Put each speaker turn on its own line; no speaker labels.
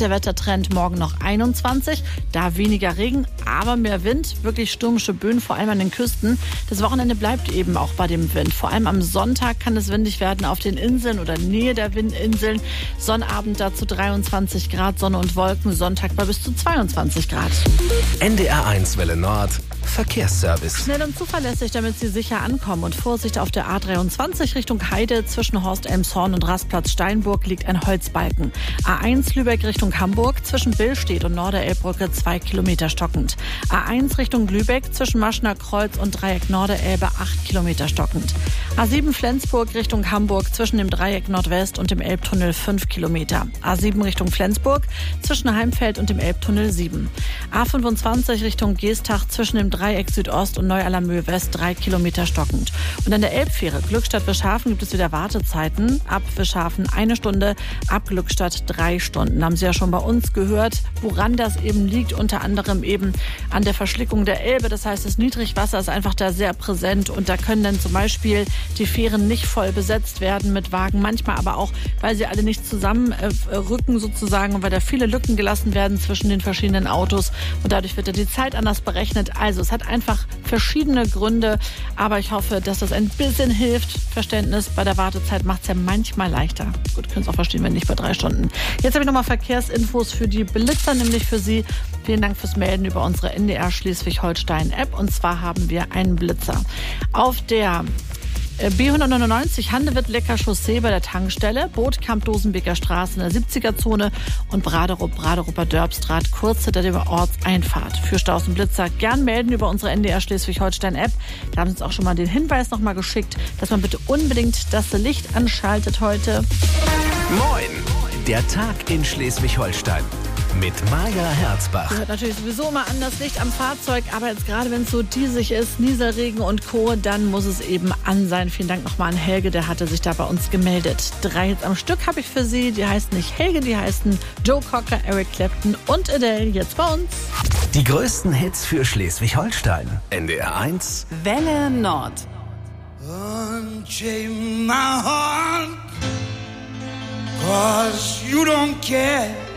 der Wettertrend morgen noch 21, da weniger Regen, aber mehr Wind, wirklich stürmische Böen, vor allem an den Küsten. Das Wochenende bleibt eben auch bei dem Wind. Vor allem am Sonntag kann es windig werden auf den Inseln oder Nähe der Windinseln. Sonnabend dazu 23 Grad, Sonne und Wolken, Sonntag bei bis zu 22 Grad.
NDR1 Welle Nord, Verkehrsservice.
Schnell und zuverlässig, damit Sie sicher ankommen. Und Vorsicht auf der A23 Richtung Heide. Zwischen Horst-Elmshorn und Rastplatz Steinburg liegt ein Holzbalken. A1 Lübeck Richtung Hamburg. Zwischen Billstedt und Norderelbbrücke 2 Kilometer stockend. A1 Richtung Lübeck. Zwischen Maschner Kreuz und Dreieck Norderelbe 8 Kilometer stockend. A7 Flensburg Richtung Hamburg. Zwischen dem Dreieck Nordwest und dem Elbtunnel 5 Kilometer. A7 Richtung Flensburg. Zwischen Heimfeld und dem Elbtunnel 7. A25 Richtung Geestach. Zwischen dem Dreieck Südost und Neu-Allermöhe West 3 Kilometer stockend. Und an der Elbfähre Glückstadt-Wischhafen gibt es wieder Wartezeiten. Ab Wischhafen 1 Stunde, ab Glückstadt 3 Stunden. Haben Sie ja schon bei uns gehört, woran das eben liegt. Unter anderem eben an der Verschlickung der Elbe. Das heißt, das Niedrigwasser ist einfach da sehr präsent. Und da können dann zum Beispiel die Fähren nicht voll besetzt werden mit Wagen. Manchmal aber auch, weil sie alle nicht zusammenrücken sozusagen und weil da viele Lücken gelassen werden zwischen den verschiedenen Autos. Und dadurch wird ja die Zeit anders berechnet. Also es hat einfach verschiedene Gründe, aber ich hoffe, dass das ein bisschen hilft. Verständnis bei der Wartezeit macht es ja manchmal leichter. Gut, können es auch verstehen, wenn nicht bei 3 Stunden. Jetzt habe ich nochmal Verkehrsinfos für die Blitzer, nämlich für Sie. Vielen Dank fürs Melden über unsere NDR Schleswig-Holstein-App. Und zwar haben wir einen Blitzer. Auf der B199 Handewitt-Lecker Chaussee bei der Tankstelle, Bootkamp-Dosenbeker Straße in der 70er-Zone und Braderupper Dörbstraat kurz hinter der Ortseinfahrt. Für Staus und Blitzer gern melden über unsere NDR Schleswig-Holstein-App. Da haben Sie uns auch schon mal den Hinweis nochmal geschickt, dass man bitte unbedingt das Licht anschaltet heute.
Moin, der Tag in Schleswig-Holstein. Mit Maja Herzbach.
Gehört natürlich sowieso immer an das Licht am Fahrzeug, aber jetzt gerade wenn es so diesig ist, Nieselregen und Co., dann muss es eben an sein. Vielen Dank nochmal an Helge, der hatte sich da bei uns gemeldet. 3 Hits am Stück habe ich für Sie, die heißen nicht Helge, die heißen Joe Cocker, Eric Clapton und Adele, jetzt bei uns.
Die größten Hits für Schleswig-Holstein. NDR1
Welle Nord.
Unchain my heart, 'cause you don't care.